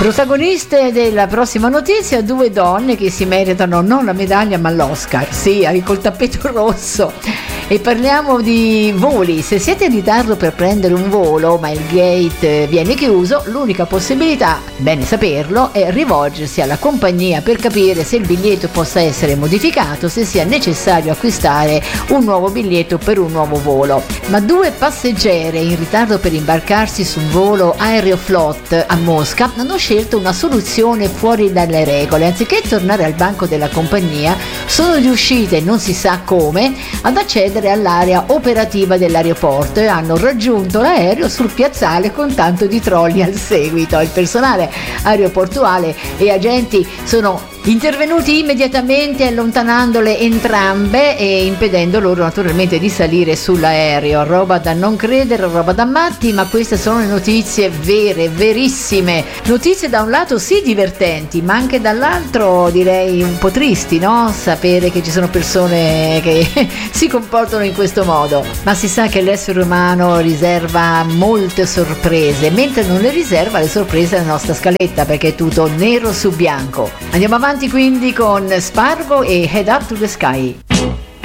Protagoniste della prossima notizia, due donne che si meritano non la medaglia ma l'Oscar, sì, col tappeto rosso. E parliamo di voli. Se siete in ritardo per prendere un volo ma il gate viene chiuso, l'unica possibilità, bene saperlo, è rivolgersi alla compagnia per capire se il biglietto possa essere modificato, se sia necessario acquistare un nuovo biglietto per un nuovo volo. Ma due passeggere in ritardo per imbarcarsi su un volo Aeroflot a Mosca hanno scelto una soluzione fuori dalle regole. Anziché tornare al banco della compagnia, sono riuscite, non si sa come, ad accedere all'area operativa dell'aeroporto e hanno raggiunto l'aereo sul piazzale con tanto di trolley al seguito. Il personale aeroportuale e agenti sono intervenuti immediatamente allontanandole entrambe e impedendo loro naturalmente di salire sull'aereo. Roba da non credere, roba da matti, ma queste sono le notizie vere, verissime. Notizie da un lato sì divertenti, ma anche dall'altro direi un po' tristi, no? Sapere che ci sono persone che si comportano in questo modo. Ma si sa che l'essere umano riserva molte sorprese, mentre non le riserva le sorprese alla nostra scaletta, perché è tutto nero su bianco. Andiamo avanti quindi con Spargo e Head Up to the Sky.